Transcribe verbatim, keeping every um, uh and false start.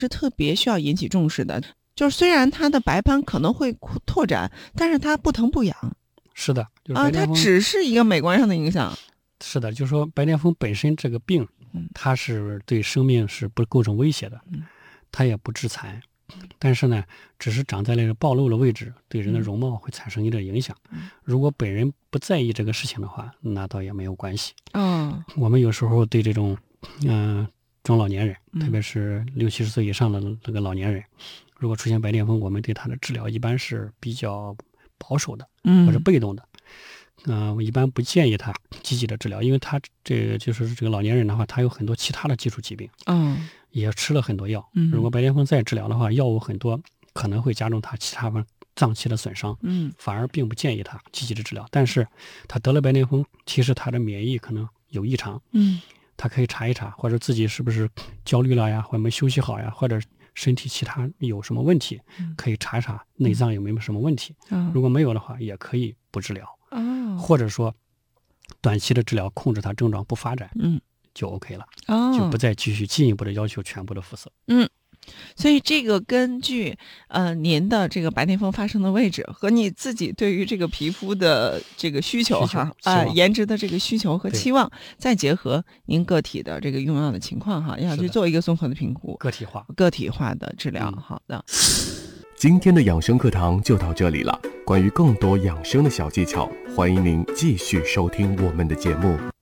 是特别需要引起重视的。就是虽然它的白斑可能会拓展，但是它不疼不痒。 是的，就是啊，它只是一个美观上的影响。 是的，就是说白癜风本身这个病， 嗯、 它是对生命是不构成威胁的， 嗯、 它也不致残，但是呢，只是长在那个暴露的位置，对人的容貌会产生一点影响。 嗯、 如果本人不在意这个事情的话，那倒也没有关系。 哦， 我们有时候对这种嗯、呃、中老年人， 嗯、 特别是六七十岁以上的这个老年人，如果出现白癜风，我们对他的治疗一般是比较保守的， 嗯、 或者被动的。嗯、呃，我一般不建议他积极的治疗，因为他这个就是这个老年人的话，他有很多其他的基础疾病， 嗯、哦， 也吃了很多药。 嗯， 如果白癜风再治疗的话，药物很多可能会加重他其他脏器的损伤， 嗯， 反而并不建议他积极的治疗。但是他得了白癜风，其实他的免疫可能有异常， 嗯， 他可以查一查，或者自己是不是焦虑了呀，或者没休息好呀，或者身体其他有什么问题， 嗯、 可以查一查内脏有没有什么问题。 嗯、 如果没有的话，也可以不治疗。 哦， 或者说短期的治疗控制它症状不发展， 嗯， 就 OK 了， 哦， 就不再继续进一步的要求全部的辐射。 嗯，所以这个根据呃您的这个白癜风发生的位置和你自己对于这个皮肤的这个需求哈，呃颜值的这个需求和期望，再结合您个体的这个用药的情况哈，要去做一个综合的评估， 个体化个体化的治疗。 嗯、 好的。 今天的养生课堂就到这里了。关于更多养生的小技巧，欢迎您继续收听我们的节目。